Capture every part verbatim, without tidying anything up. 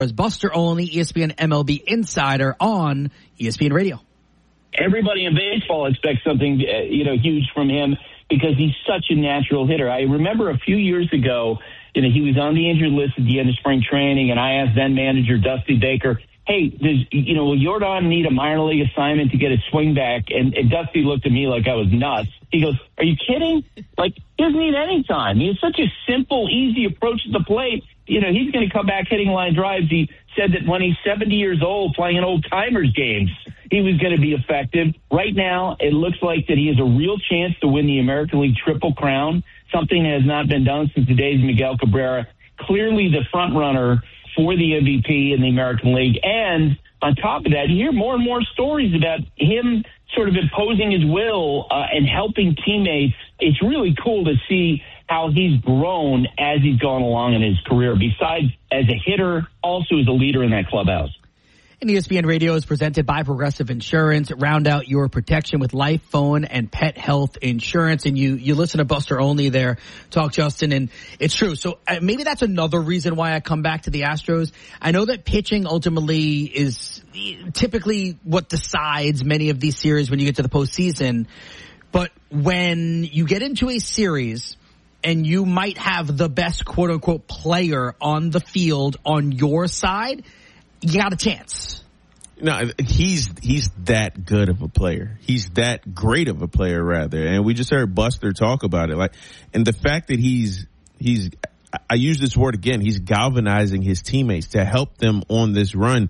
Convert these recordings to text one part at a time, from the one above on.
Buster Olney, E S P N M L B insider on E S P N Radio. Everybody in baseball expects something, uh, you know, huge from him because he's such a natural hitter. I remember a few years ago, you know, he was on the injured list at the end of spring training, and I asked then manager Dusty Baker, hey, does, you know, will Jordan need a minor league assignment to get his swing back? And, and Dusty looked at me like I was nuts. He goes, are you kidding? Like, he doesn't need any time. He has such a simple, easy approach to the plate. You know, he's going to come back hitting line drives. He said that when he's seventy years old playing in old-timers games, he was going to be effective. Right now, it looks like that he has a real chance to win the American League Triple Crown, something that has not been done since the days of Miguel Cabrera. Clearly the front runner for the M V P in the American League. And on top of that, you hear more and more stories about him sort of imposing his will uh, and helping teammates. It's really cool to see how he's grown as he's gone along in his career, besides as a hitter, also as a leader in that clubhouse. And E S P N Radio is presented by Progressive Insurance. Round out your protection with life, phone, and pet health insurance. And you, you listen to Buster Olney there talk, Justin, and it's true. So uh, maybe that's another reason why I come back to the Astros. I know that pitching ultimately is typically what decides many of these series when you get to the postseason. But when you get into a series and you might have the best quote-unquote player on the field on your side, you got a chance. No, he's he's that good of a player. He's that great of a player, rather. And we just heard Buster talk about it. Like, and the fact that he's he's I use this word again. He's galvanizing his teammates to help them on this run.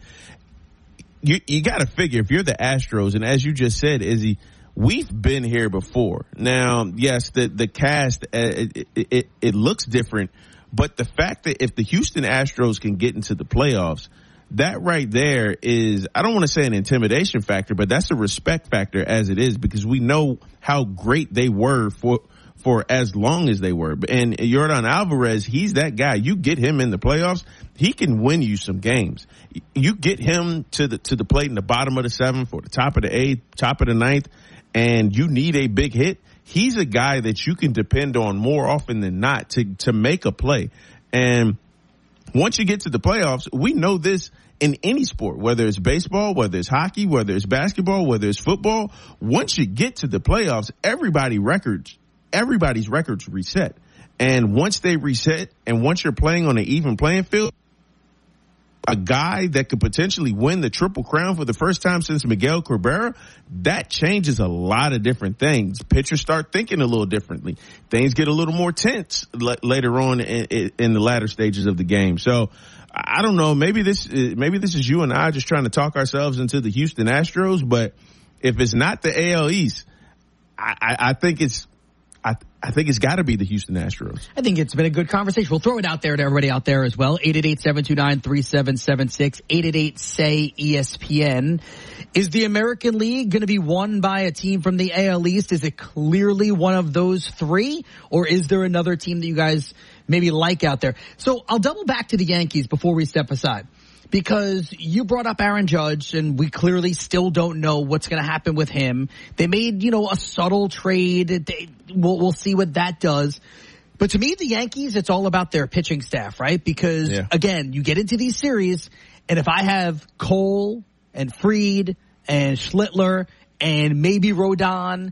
You you got to figure if you're the Astros, and as you just said, Izzy, we've been here before. Now, yes, the the cast uh, it, it it looks different, but the fact that if the Houston Astros can get into the playoffs, that right there is, I don't want to say an intimidation factor, but that's a respect factor as it is, because we know how great they were for for as long as they were. And Yordan Alvarez, he's that guy. You get him in the playoffs, he can win you some games. You get him to the to the plate in the bottom of the seventh or the top of the eighth, top of the ninth, and you need a big hit, he's a guy that you can depend on more often than not to to make a play. And once you get to the playoffs, we know this in any sport, whether it's baseball, whether it's hockey, whether it's basketball, whether it's football. Once you get to the playoffs, everybody records, everybody's records reset. And once they reset, and once you're playing on an even playing field, a guy that could potentially win the Triple Crown for the first time since Miguel Cabrera, that changes a lot of different things. Pitchers start thinking a little differently. Things get a little more tense l- later on in, in the latter stages of the game. So I don't know. Maybe this, maybe this is you and I just trying to talk ourselves into the Houston Astros. But if it's not the A L East, I, I, I think it's. I, I think it's got to be the Houston Astros. I think it's been a good conversation. We'll throw it out there to everybody out there as well. eight eight eight, seven two nine, three seven seven six, eight eight eight, S A Y, E S P N. Is the American League going to be won by a team from the A L East? Is it clearly one of those three? Or is there another team that you guys maybe like out there? So I'll double back to the Yankees before we step aside, because you brought up Aaron Judge, and we clearly still don't know what's going to happen with him. They made, you know, a subtle trade. They, we'll, we'll see what that does. But to me, the Yankees, it's all about their pitching staff, right? Because, yeah. again, you get into these series, and if I have Cole and Fried and Schlittler and maybe Rodon,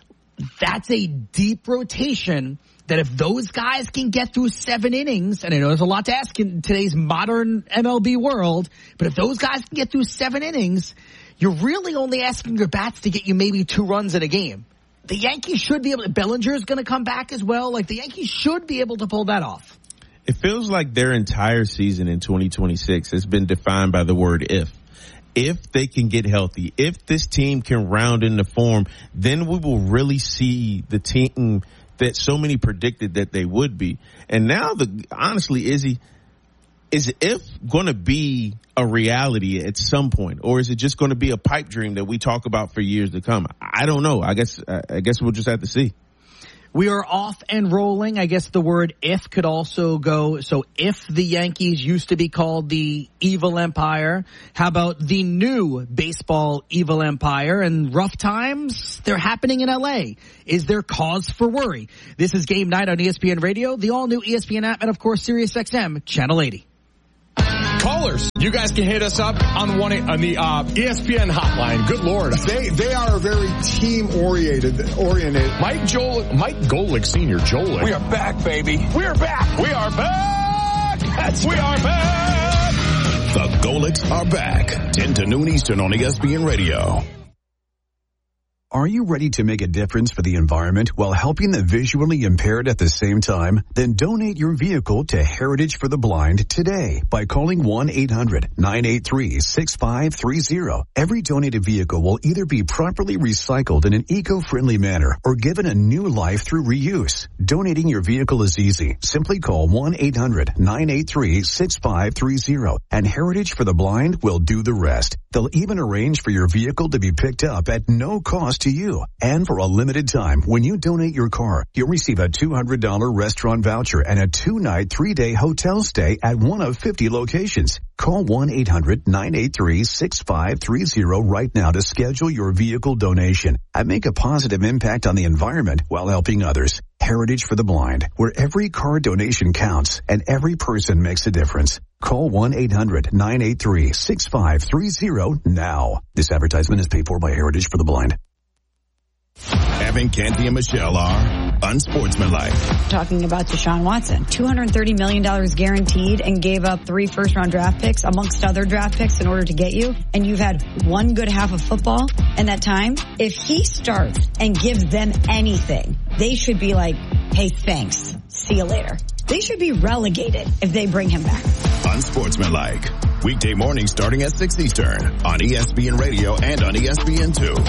that's a deep rotation that if those guys can get through seven innings, and I know there's a lot to ask in today's modern M L B world, but if those guys can get through seven innings, you're really only asking your bats to get you maybe two runs in a game. The Yankees should be able to, Bellinger's going to come back as well. Like, the Yankees should be able to pull that off. It feels like their entire season in twenty twenty-six has been defined by the word if. If they can get healthy, if this team can round into form, then we will really see the team that so many predicted that they would be. And now, the honestly, Izzy, is if going to be a reality at some point, or is it just going to be a pipe dream that we talk about for years to come? I don't know. I guess I guess we'll just have to see. We are off and rolling. I guess the word if could also go. So if the Yankees used to be called the Evil Empire, how about the new baseball Evil Empire? And rough times, they're happening in L A. Is there cause for worry? This is Game Night on E S P N Radio, the all-new E S P N app, and of course, Sirius X M, Channel eighty. Callers, you guys can hit us up on one on the uh, E S P N hotline. Good Lord. They they are very team-oriented. oriented. Mike Joel, Mike Golick Senior Joel. We are back, baby. We are back. We are back. That's we are back. The Golicks are back. ten to noon Eastern on E S P N Radio. Are you ready to make a difference for the environment while helping the visually impaired at the same time? Then donate your vehicle to Heritage for the Blind today by calling one eight hundred nine eight three six five three zero. Every donated vehicle will either be properly recycled in an eco-friendly manner or given a new life through reuse. Donating your vehicle is easy. Simply call one eight hundred nine eight three six five three zero and Heritage for the Blind will do the rest. They'll even arrange for your vehicle to be picked up at no cost to you. And for a limited time, when you donate your car, you'll receive a two hundred dollars restaurant voucher and a two-night, three-day hotel stay at one of fifty locations. Call one eight hundred nine eight three six five three zero right now to schedule your vehicle donation and make a positive impact on the environment while helping others. Heritage for the Blind, where every car donation counts and every person makes a difference. Call one eight hundred nine eight three six five three zero now. This advertisement is paid for by Heritage for the Blind. Evan, Canty, and Michelle are unsportsmanlike. Talking about Deshaun Watson, two hundred thirty million dollars guaranteed and gave up three first-round draft picks amongst other draft picks in order to get you, and you've had one good half of football in that time. If he starts and gives them anything, they should be like, hey, thanks. See you later. They should be relegated if they bring him back. Unsportsmanlike. Weekday mornings starting at six Eastern on E S P N Radio and on E S P N two.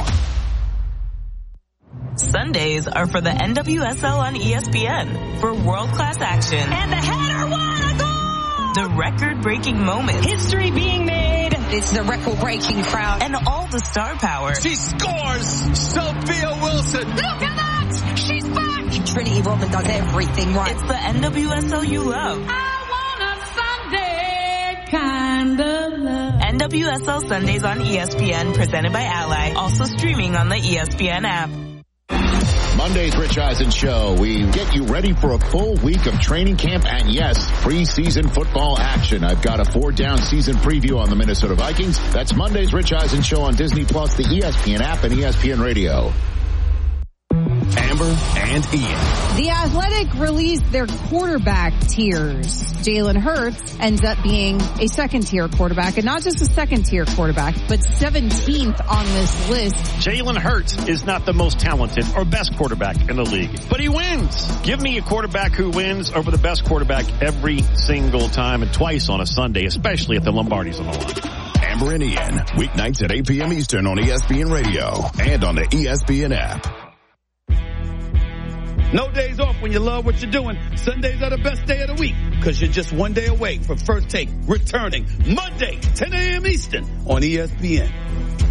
Sundays are for the N W S L on E S P N for world-class action. And the header won a goal! The record-breaking moments. History being made. It's the record-breaking crowd. And all the star power. She scores! Sophia Wilson! Look at that! She's back! Trinity Rodman does everything right. It's the N W S L you love. I want a Sunday kind of love. N W S L Sundays on E S P N, presented by Ally. Also streaming on the E S P N app. Monday's Rich Eisen Show. We get you ready for a full week of training camp and, yes, preseason football action. I've got a four-down season preview on the Minnesota Vikings. That's Monday's Rich Eisen Show on Disney Plus, the E S P N app, and E S P N Radio. Amber and Ian. The Athletic released their quarterback tiers. Jalen Hurts ends up being a second-tier quarterback, and not just a second-tier quarterback, but seventeenth on this list. Jalen Hurts is not the most talented or best quarterback in the league, but he wins. Give me a quarterback who wins over the best quarterback every single time and twice on a Sunday, especially if the Lombardi's on the line. Amber and Ian, weeknights at eight p.m. Eastern on E S P N Radio and on the E S P N app. No days off when you love what you're doing. Sundays are the best day of the week because you're just one day away from First Take returning Monday, ten a.m. Eastern on E S P N.